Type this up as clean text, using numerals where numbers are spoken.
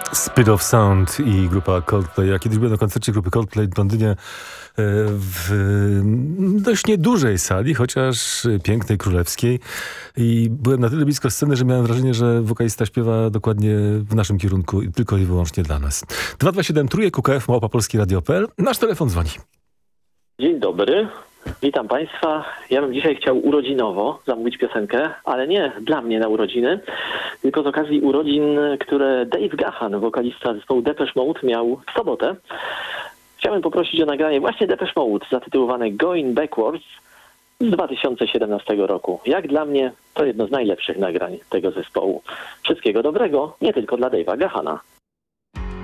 Speed of Sound i grupa Coldplay. Ja kiedyś byłem na koncercie grupy Coldplay w Londynie w dość niedużej sali, chociaż pięknej, królewskiej. I byłem na tyle blisko sceny, że miałem wrażenie, że wokalista śpiewa dokładnie w naszym kierunku i tylko i wyłącznie dla nas. 227 Trójek, UKF, @polskieradio.pl. Nasz telefon dzwoni. Dzień dobry, witam Państwa. Ja bym dzisiaj chciał urodzinowo zamówić piosenkę, ale nie dla mnie na urodziny, tylko z okazji urodzin, które Dave Gahan, wokalista zespołu Depeche Mode, miał w sobotę. Chciałem poprosić o nagranie właśnie Depeche Mode zatytułowane Going Backwards z 2017 roku. Jak dla mnie to jedno z najlepszych nagrań tego zespołu. Wszystkiego dobrego, nie tylko dla Dave'a Gahana.